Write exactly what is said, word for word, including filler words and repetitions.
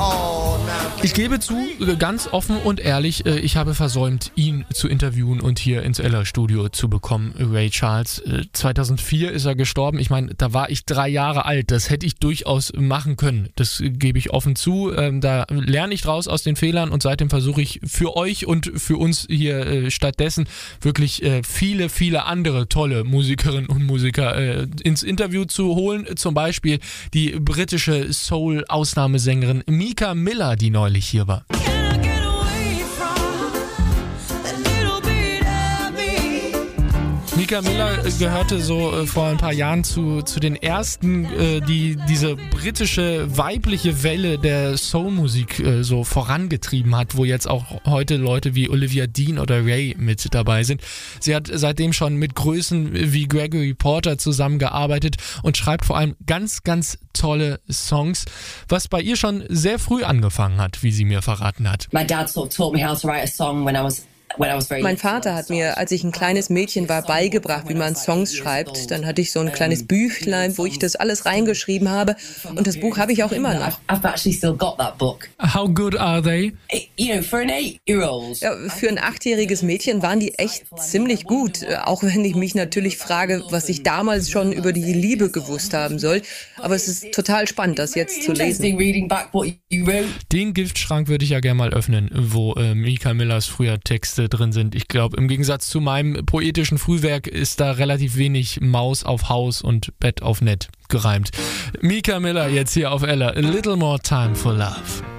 Ich gebe zu, ganz offen und ehrlich, ich habe versäumt, ihn zu interviewen und hier ins Ella-Studio zu bekommen, Ray Charles. zweitausendvier ist er gestorben. Ich meine, da war ich drei Jahre alt. Das hätte ich durchaus machen können. Das gebe ich offen zu. Da lerne ich draus aus den Fehlern und seitdem versuche ich für euch und für uns hier stattdessen wirklich viele, viele andere tolle Musikerinnen und Musiker ins Interview zu holen. Zum Beispiel die britische Soul-Ausnahmesängerin Mika Miller, die neulich hier war. Mika Miller gehörte so äh, vor ein paar Jahren zu, zu den ersten, äh, die diese britische weibliche Welle der Soulmusik äh, so vorangetrieben hat, wo jetzt auch heute Leute wie Olivia Dean oder Ray mit dabei sind. Sie hat seitdem schon mit Größen wie Gregory Porter zusammengearbeitet und schreibt vor allem ganz, ganz tolle Songs, was bei ihr schon sehr früh angefangen hat, wie sie mir verraten hat. My dad sort of taught me how to write a song when I was Mein Vater hat mir, als ich ein kleines Mädchen war, beigebracht, wie man Songs schreibt. Dann hatte ich so ein kleines Büchlein, wo ich das alles reingeschrieben habe. Und das Buch habe ich auch immer noch. How good are they? You know, for an eight-year-old. Ja, für ein achtjähriges Mädchen waren die echt ziemlich gut. Auch wenn ich mich natürlich frage, was ich damals schon über die Liebe gewusst haben soll. Aber es ist total spannend, das jetzt zu lesen. Den Giftschrank würde ich ja gerne mal öffnen, wo äh, Mika Millers früher Texte drin sind. Ich glaube, im Gegensatz zu meinem poetischen Frühwerk ist da relativ wenig Maus auf Haus und Bett auf Nett gereimt. Mika Miller jetzt hier auf Ella. A little more time for love.